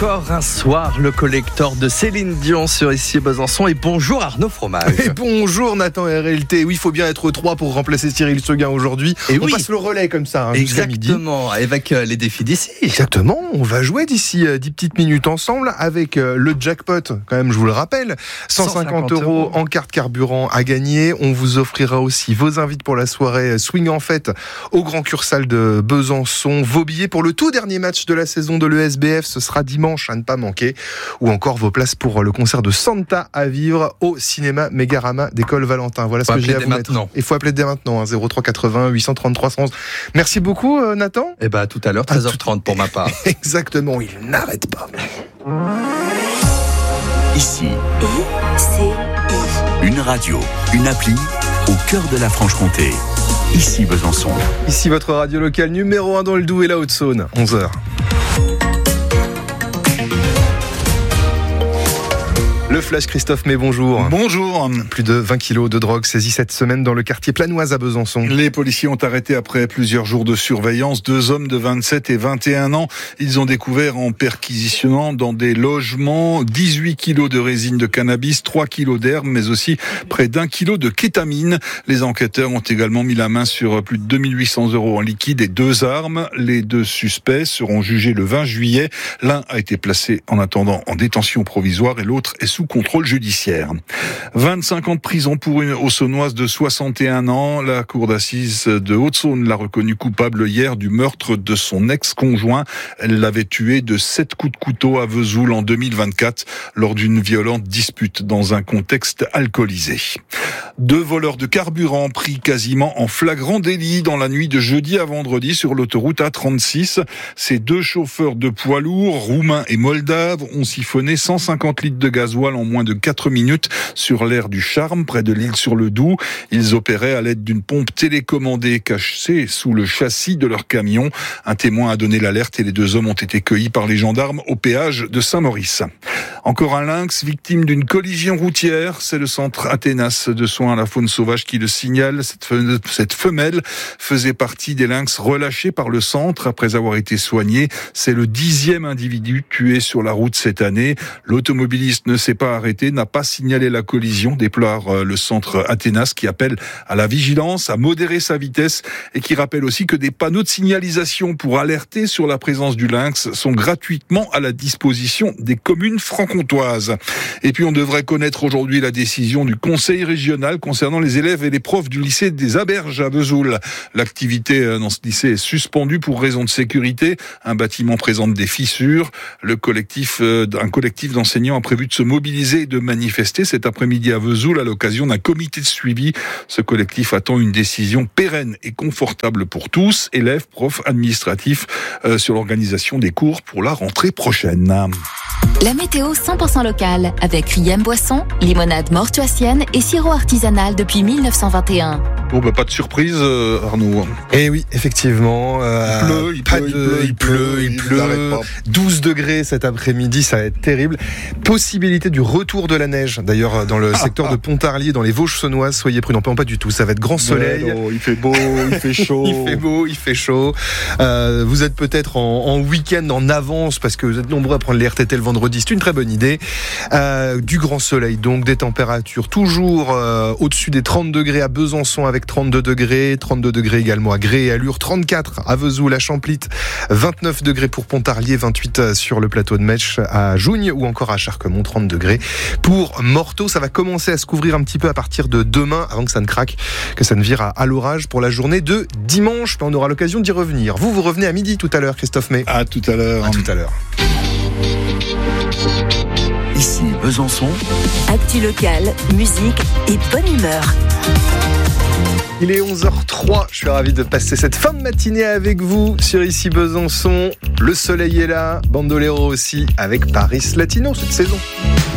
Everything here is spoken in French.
Encore un soir, le collector de Céline Dion sur Ici Besançon. Et bonjour Arnaud Fromage. Et bonjour Nathan RLT. Oui, il faut bien être 3 pour remplacer Cyril Seguin aujourd'hui. Et on passe le relais comme ça jusqu'à midi. Exactement, avec les défis d'ici. Exactement, on va jouer d'ici 10 petites minutes ensemble avec le jackpot, quand même je vous le rappelle. 150 € en carte carburant à gagner. On vous offrira aussi vos invites pour la soirée Swing en fête au Grand Cursal de Besançon. Vos billets pour le tout dernier match de la saison de l'ESBF, ce sera dimanche à ne pas manquer. Ou encore vos places pour le concert de Santa à vivre au cinéma Mégarama d'École Valentin. Voilà ce que j'ai à vous mettre. Il faut appeler dès maintenant, 03 80 833 111. Merci beaucoup Nathan. Et à tout à l'heure, 13h30 pour ma part. Exactement, il n'arrête pas. Ici, une radio, une appli au cœur de la Franche-Comté. Ici Besançon. Ici votre radio locale numéro 1 dans le Doubs et la Haute-Saône, 11h. Le Flash Christophe May, bonjour. Bonjour. Plus de 20 kilos de drogue saisis cette semaine dans le quartier Planoise à Besançon. Les policiers ont arrêté après plusieurs jours de surveillance 2 hommes de 27 et 21 ans. Ils ont découvert en perquisitionnant dans des logements 18 kilos de résine de cannabis, 3 kilos d'herbe, mais aussi près d'1 kilo de kétamine. Les enquêteurs ont également mis la main sur plus de 2800 € en liquide et 2 armes. Les 2 suspects seront jugés le 20 juillet. L'un a été placé en attendant en détention provisoire et l'autre est sous contrôle judiciaire. 25 ans de prison pour une Haute-Saônoise de 61 ans. La cour d'assises de Haute-Saône l'a reconnue coupable hier du meurtre de son ex-conjoint. Elle l'avait tué de 7 coups de couteau à Vesoul en 2024 lors d'une violente dispute dans un contexte alcoolisé. 2 voleurs de carburant pris quasiment en flagrant délit dans la nuit de jeudi à vendredi sur l'autoroute A36. Ces 2 chauffeurs de poids lourds, roumains et moldaves, ont siphonné 150 litres de gasoil en moins de 4 minutes sur l'aire du Charme, près de l'Isle-sur-le-Doubs. Ils opéraient à l'aide d'une pompe télécommandée cachée sous le châssis de leur camion. Un témoin a donné l'alerte et les 2 hommes ont été cueillis par les gendarmes au péage de Saint-Maurice. Encore un lynx victime d'une collision routière. C'est le centre Athénas de soins à la faune sauvage qui le signale. Cette femelle faisait partie des lynx relâchés par le centre après avoir été soignée. C'est le 10e individu tué sur la route cette année. L'automobiliste ne s'est pas arrêté, n'a pas signalé la collision, déplore le centre Athénas qui appelle à la vigilance, à modérer sa vitesse et qui rappelle aussi que des panneaux de signalisation pour alerter sur la présence du lynx sont gratuitement à la disposition des communes franc-comtoises. Et puis on devrait connaître aujourd'hui la décision du conseil régional concernant les élèves et les profs du lycée des Aberges à Vesoul. L'activité dans ce lycée est suspendue pour raison de sécurité. Un bâtiment présente des fissures. Un collectif d'enseignants a prévu de se mobiliser et de manifester cet après-midi à Vesoul à l'occasion d'un comité de suivi. Ce collectif attend une décision pérenne et confortable pour tous, élèves, profs, administratifs, sur l'organisation des cours pour la rentrée prochaine. La météo 100% locale avec Riem Boisson, limonade mortuacienne et sirop artisanal depuis 1921. Pas de surprise, Arnaud. Eh oui, effectivement. Il pleut. 12 degrés cet après-midi, ça va être terrible. Possibilité du retour de la neige, d'ailleurs, dans le secteur de Pontarlier, dans les Vosges saunoises. Soyez prudents, pas du tout. Ça va être grand soleil. Il fait beau, il fait chaud. Il fait chaud. Vous êtes peut-être en week-end en avance parce que vous êtes nombreux à prendre les RTT le vendredi. C'est une très bonne idée. Du grand soleil, donc des températures toujours au-dessus des 30 degrés à Besançon avec 32 degrés également à Gré et à Lure, 34 à Vesoul, à Champlitte, 29 degrés pour Pontarlier, 28 sur le plateau de Metsch à Jougne ou encore à Charquemont, 30 degrés pour Morteau. Ça va commencer à se couvrir un petit peu à partir de demain avant que ça ne craque, que ça ne vire à l'orage pour la journée de dimanche. On aura l'occasion d'y revenir. Vous revenez à midi tout à l'heure, Christophe May. À tout à l'heure. Ici Besançon. Actu locale, musique et bonne humeur. Il est 11h03, je suis ravi de passer cette fin de matinée avec vous sur Ici Besançon. Le soleil est là, Bandolero aussi avec Paris Latino cette saison.